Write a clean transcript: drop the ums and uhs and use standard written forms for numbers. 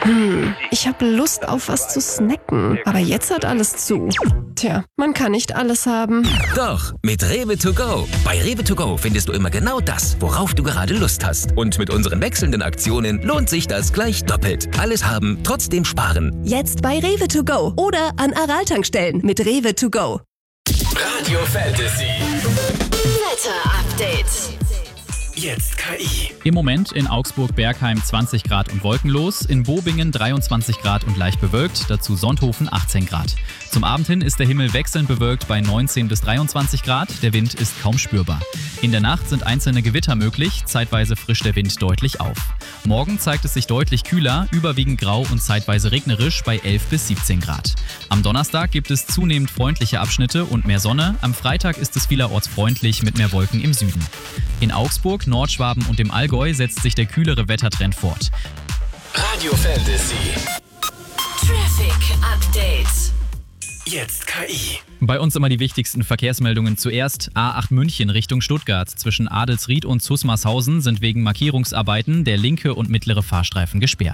Ich habe Lust auf was zu snacken, aber jetzt hat alles zu. Tja, man kann nicht alles haben. Doch, mit Rewe to go. Bei Rewe to go findest du immer genau das, worauf du gerade Lust hast. Und mit unseren wechselnden Aktionen lohnt sich das gleich doppelt. Alles haben, trotzdem sparen. Jetzt bei Rewe to go oder an Aral-Tankstellen mit Rewe to go. Radio Fantasy. Wetter-Update. Jetzt KI. Im Moment in Augsburg-Bergheim 20 Grad und wolkenlos, in Bobingen 23 Grad und leicht bewölkt, dazu Sonthofen 18 Grad. Zum Abend hin ist der Himmel wechselnd bewölkt bei 19 bis 23 Grad, der Wind ist kaum spürbar. In der Nacht sind einzelne Gewitter möglich, zeitweise frischt der Wind deutlich auf. Morgen zeigt es sich deutlich kühler, überwiegend grau und zeitweise regnerisch bei 11 bis 17 Grad. Am Donnerstag gibt es zunehmend freundliche Abschnitte und mehr Sonne, am Freitag ist es vielerorts freundlich mit mehr Wolken im Süden. In Augsburg, Nordschwaben und dem Allgäu setzt sich der kühlere Wettertrend fort. Radio Fantasy. Traffic Update. Jetzt KI. Bei uns immer die wichtigsten Verkehrsmeldungen zuerst. A8 München Richtung Stuttgart. Zwischen Adelsried und Zusmarshausen sind wegen Markierungsarbeiten der linke und mittlere Fahrstreifen gesperrt.